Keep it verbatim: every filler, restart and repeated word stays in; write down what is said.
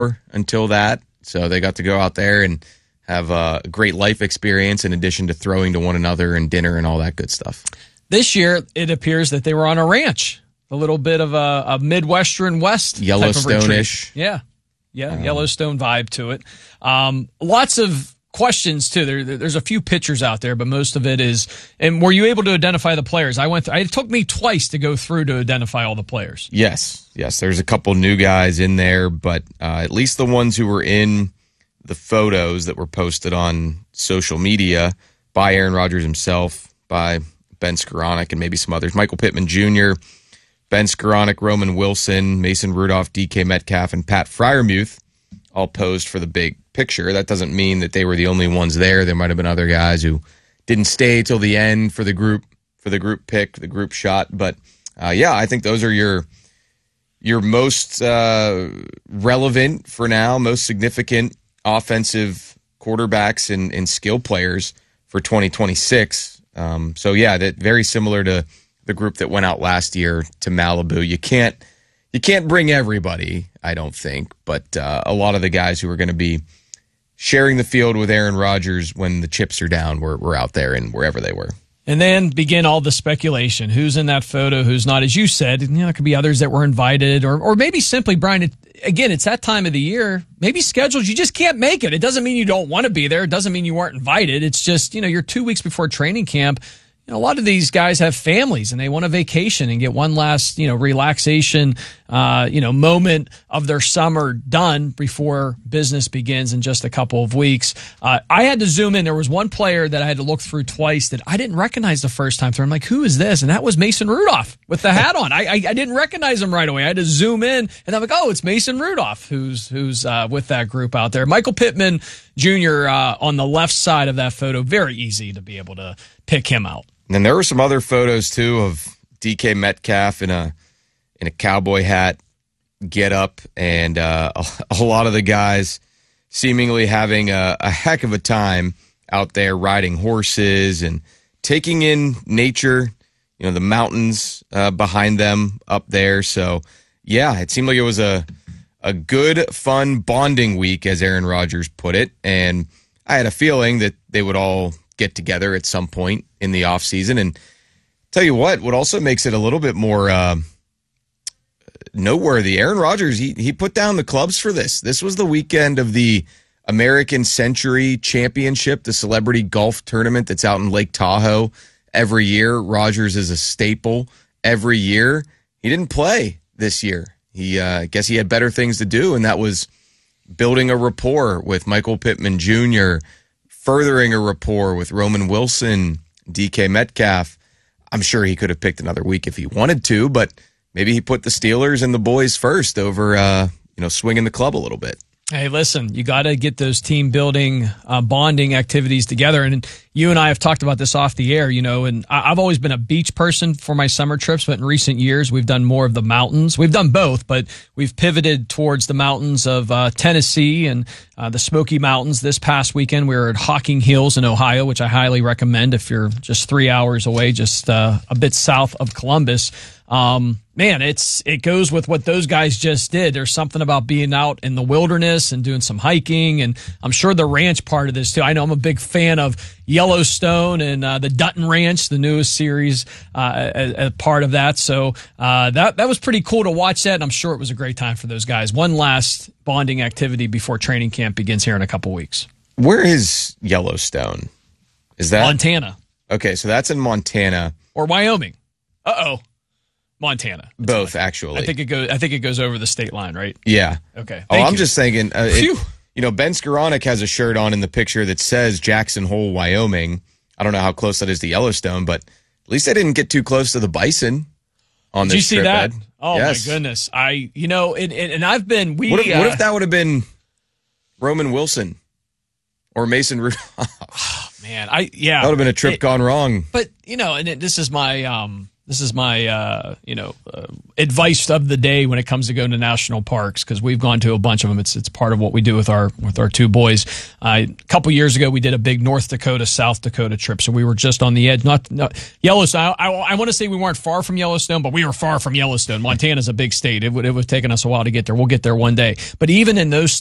until that. So they got to go out there and have a great life experience in addition to throwing to one another and dinner and all that good stuff. This year, it appears that they were on a ranch, a little bit of a, a Midwestern West Yellowstone-ish. Yeah, yeah, um, Yellowstone vibe to it. Um, lots of questions too. There, there's a few pictures out there, but most of it is. And were you able to identify the players? I went. Through, it took me twice to go through to identify all the players. Yes, yes. There's a couple new guys in there, but uh, at least the ones who were in the photos that were posted on social media by Aaron Rodgers himself, by Ben Skowronek, and maybe some others. Michael Pittman Junior, Ben Skowronek, Roman Wilson, Mason Rudolph, D K Metcalf, and Pat Freiermuth all posed for the big picture. That doesn't mean that they were the only ones there. There might have been other guys who didn't stay till the end for the group for the group pick, the group shot. But uh, yeah, I think those are your your most uh, relevant for now, most significant offensive quarterbacks and, and skill players for twenty twenty-six. Um, so yeah, that very similar to the group that went out last year to Malibu. You can't you can't bring everybody, I don't think, but uh, a lot of the guys who are going to be sharing the field with Aaron Rodgers when the chips are down were, were out there and wherever they were. And then begin all the speculation. Who's in that photo, who's not? As you said, you know, there could be others that were invited, or or maybe simply, Brian, it, again, it's that time of the year. Maybe scheduled, you just can't make it. It doesn't mean you don't want to be there. It doesn't mean you weren't invited. It's just, you know, you're two weeks before training camp. You know, a lot of these guys have families and they want a vacation and get one last, you know, relaxation, uh, you know, moment of their summer done before business begins in just a couple of weeks. Uh, I had to zoom in. There was one player that I had to look through twice that I didn't recognize the first time through. I'm like, who is this? And that was Mason Rudolph with the hat on. I, I, I didn't recognize him right away. I had to zoom in and I'm like, oh, it's Mason Rudolph who's, who's, uh, with that group out there. Michael Pittman Junior, uh, on the left side of that photo. Very easy to be able to pick him out. And then there were some other photos too of D K Metcalf in a in a cowboy hat get up, and uh, a, a lot of the guys seemingly having a, a heck of a time out there riding horses and taking in nature. You know, the mountains uh, behind them up there. So yeah, it seemed like it was a a good, fun bonding week, as Aaron Rodgers put it, and I had a feeling that they would all get together at some point in the offseason. And tell you what, what also makes it a little bit more uh, noteworthy, Aaron Rodgers, he, he put down the clubs for this. This was the weekend of the American Century Championship, the celebrity golf tournament that's out in Lake Tahoe every year. Rodgers is a staple every year. He didn't play this year. He, uh, I guess he had better things to do, and that was building a rapport with Michael Pittman Junior, furthering a rapport with Roman Wilson, D K Metcalf. I'm sure he could have picked another week if he wanted to, but maybe he put the Steelers and the boys first over, uh, you know, swinging the club a little bit. Hey, listen, you got to get those team building, uh, bonding activities together. And you and I have talked about this off the air, you know, and I've always been a beach person for my summer trips, but in recent years, we've done more of the mountains. We've done both, but we've pivoted towards the mountains of uh, Tennessee and uh, the Smoky Mountains. This past weekend, we were at Hocking Hills in Ohio, which I highly recommend if you're just three hours away, just uh, a bit south of Columbus. Um, man, it's, it goes with what those guys just did. There's something about being out in the wilderness and doing some hiking. And I'm sure the ranch part of this too. I know I'm a big fan of Yellowstone and, uh, the Dutton Ranch, the newest series, uh, a, a part of that. So, uh, that, that was pretty cool to watch that. And I'm sure it was a great time for those guys. One last bonding activity before training camp begins here in a couple weeks. Where is Yellowstone? Is that Montana? Okay. So that's in Montana or Wyoming. Uh-oh. Montana. Both, actually. I think it goes. I think it goes over the state line, right? Yeah. Okay. Oh, Thank I'm you. just thinking. Uh, it, you know, Ben Skowronek has a shirt on in the picture that says Jackson Hole, Wyoming. I don't know how close that is to Yellowstone, but at least I didn't get too close to the bison on Did this you see trip, that? Ed. Oh yes. my goodness! I, you know, and, and, and I've been. We. What if, uh, what if that would have been Roman Wilson or Mason Rudolph? Oh, man, I yeah. That would have been a trip it, gone wrong. But you know, and it, this is my um. This is my, uh, you know, uh, advice of the day when it comes to going to national parks, because we've gone to a bunch of them. It's it's part of what we do with our with our two boys. Uh, a couple years ago, we did a big North Dakota, South Dakota trip, so we were just on the edge. Not, not Yellowstone. I, I, I want to say we weren't far from Yellowstone, but we were far from Yellowstone. Montana's a big state. It would it would have taken us a while to get there. We'll get there one day. But even in those